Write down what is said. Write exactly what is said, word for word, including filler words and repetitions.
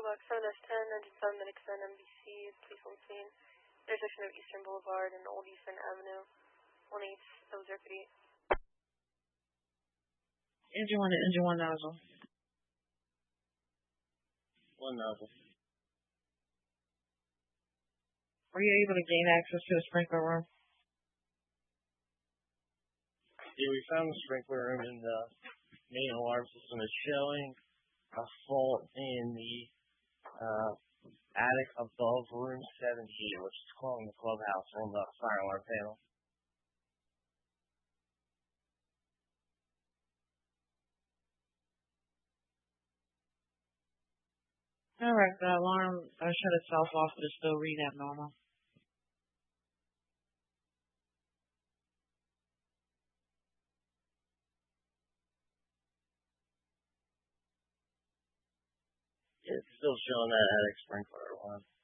Box seven S ten, engine seven, Medic seven, M B C, police on scene. Intersection of Eastern Boulevard and Old Eastern Avenue, one eight zero zero eight. Engine one to engine one nozzle. One nozzle. Were you able to gain access to the sprinkler room? Yeah, we found the sprinkler room and the main alarm system is showing a fault in the uh, attic above room seventeen, which is calling the clubhouse on the fire alarm panel. Alright, the alarm uh, shut itself off, but it's still reading abnormal. It's still showing that attic sprinkler alarm.